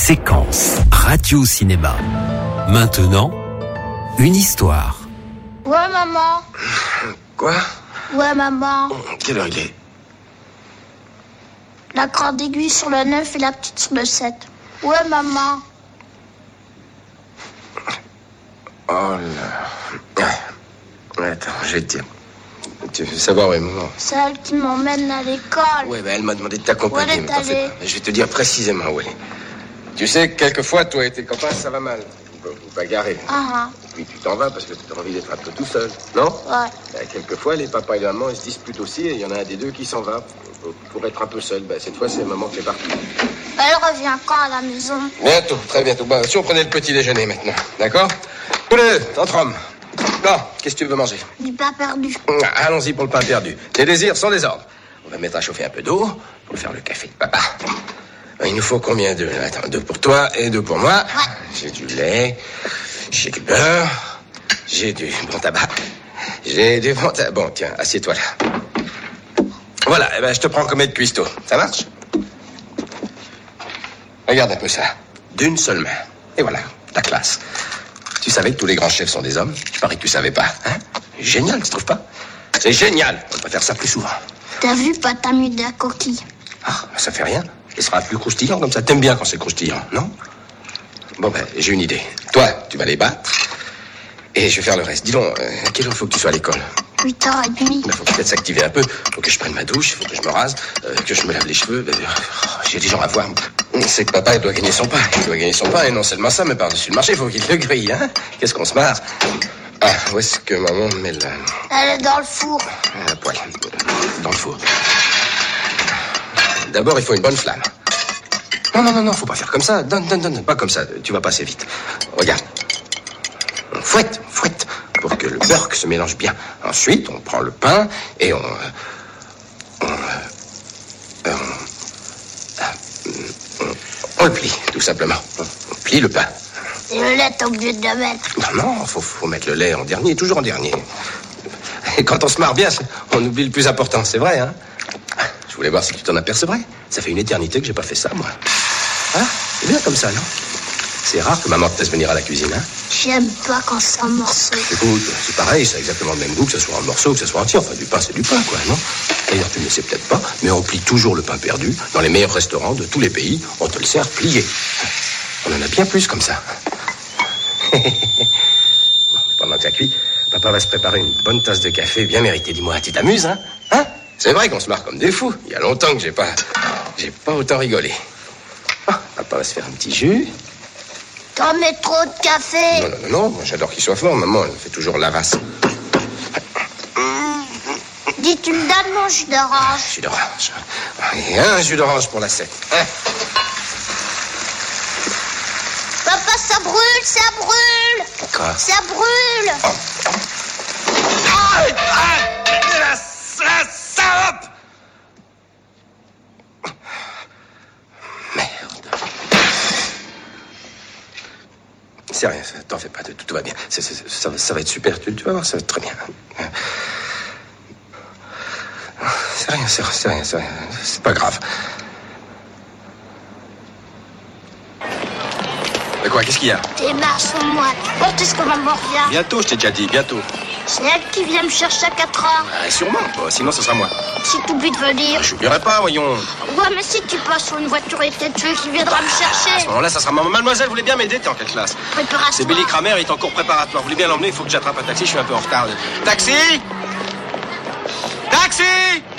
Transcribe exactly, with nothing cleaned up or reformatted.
Séquence radio-cinéma. Maintenant, une histoire. Ouais, maman. Quoi? Ouais, maman. Quelle heure il est? La grande aiguille sur le neuf et la petite sur le sept. Ouais, maman. Oh là... Ouais. Attends, je vais te dire. Tu veux savoir, oui, maman? C'est elle qui m'emmène à l'école. Ouais, bah elle m'a demandé de t'accompagner. Où elle est mais t'en fais allée? pas. Je vais te dire précisément où elle est. Tu sais, quelquefois, toi et tes copains, ça va mal. Vous vous bagarrez. Ah ah. Et puis tu t'en vas parce que tu as envie d'être un peu tout seul, non? Ouais. Bah, quelquefois, les papas et les mamans, ils se disputent aussi et il y en a un des deux qui s'en va pour, pour être un peu seul. Bah, cette fois, c'est maman qui est partie. Elle revient quand à la maison? Bientôt, très bientôt. Bah, si on prenait le petit déjeuner maintenant, d'accord? Tous les deux, entre hommes. Bon, qu'est-ce que tu veux manger? Du pain perdu. Ah, allons-y pour le pain perdu. Tes désirs sont des ordres. On va mettre à chauffer un peu d'eau pour faire le café de papa. Il nous faut combien d'œufs? Attends, deux pour toi et deux pour moi. Ouais. J'ai du lait, j'ai du beurre, j'ai du bon tabac, j'ai du bon tabac. Bon, tiens, assieds-toi là. Voilà, eh ben, je te prends comme aide cuistot. Ça marche? Regarde un peu ça. D'une seule main. Et voilà, ta classe. Tu savais que tous les grands chefs sont des hommes? Je parie que tu savais pas, hein? Génial, tu trouves pas? C'est génial. On devrait faire ça plus souvent. T'as vu, pas t'as mis de la coquille? Ah, ça fait rien. Il sera plus croustillant comme ça. T'aimes bien quand c'est croustillant, non? Bon, ben, j'ai une idée. Toi, tu vas les battre. Et je vais faire le reste. Dis donc, euh, à quelle heure faut que tu sois à l'école? huit heures trente. Il faut peut-être s'activer un peu. Faut que je prenne ma douche, faut que je me rase, euh, que je me lave les cheveux. Euh, oh, j'ai des gens à voir. C'est que papa, il doit gagner son pain. Il doit gagner son pain. Et non seulement ça, mais par-dessus le marché, il faut qu'il le grille, hein? Qu'est-ce qu'on se marre? Ah, où est-ce que maman met le... Elle est dans le four. À la poêle. Dans le four. D'abord, il faut une bonne flamme. Non, non, non, non, faut pas faire comme ça. Donne, donne, donne. Pas comme ça. Tu vas passer vite. Regarde. On fouette, on fouette, pour que le beurre se mélange bien. Ensuite, on prend le pain et on... On... On, on, on le plie, tout simplement. On, on plie le pain. Et le lait, t'es obligé de le mettre. Non, non, faut, faut mettre le lait en dernier, toujours en dernier. Et quand on se marre bien, on oublie le plus important, c'est vrai, hein? Je voulais voir si tu t'en apercevrais. Ça fait une éternité que j'ai pas fait ça, moi. Hein? C'est bien comme ça, non? C'est rare que maman te laisse venir à la cuisine, hein? J'aime pas quand c'est en morceaux. Écoute, c'est pareil, ça a exactement le même goût, que ce soit en morceaux, que ce soit entier. Enfin, du pain, c'est du pain, quoi, non? D'ailleurs, tu ne le sais peut-être pas, mais on plie toujours le pain perdu. Dans les meilleurs restaurants de tous les pays, on te le sert plié. On en a bien plus comme ça. Bon, pendant que ça cuit, papa va se préparer une bonne tasse de café bien méritée. Dis-moi, tu t'amuses, hein? Hein? C'est vrai qu'on se marre comme des fous. Il y a longtemps que j'ai pas... J'ai pas autant rigolé. Ah, papa va se faire un petit jus. T'en mets trop de café. Non, non, non, non. Moi, j'adore qu'il soit fort. Maman, elle fait toujours la race. Dis, tu me donnes mon jus d'orange. Jus d'orange. Et un jus d'orange pour la scène. Hein? Papa, ça brûle, ça brûle. Quoi? Ça brûle. Oh. Ah, ah, la, la salope! Merde. C'est rien, t'en fais pas, tout, tout va bien. C'est, c'est, ça, ça va être super, tu, tu vas voir, ça va être très bien. C'est rien, c'est, c'est rien, c'est rien, c'est pas grave. Mais quoi, qu'est-ce qu'il y a? Tes mains sont moites. Quand est-ce que maman revient? Bientôt, je t'ai déjà dit, bientôt. C'est elle qui vient me chercher à quatre heures. Ah, sûrement, pas, sinon ce sera moi. Si t'oublies de venir. Je n'oublierai pas, voyons. Ouais, mais si tu passes sur une voiture et peut-être tu qui viendra me À ce chercher. moment-là, ça sera maman. Mademoiselle, vous voulez bien m'aider? T'es en quelle classe? Préparatoire. C'est Billy Kramer, il est en cours préparatoire. Vous voulez bien l'emmener? Il faut que j'attrape un taxi, je suis un peu en retard. Taxi! Taxi!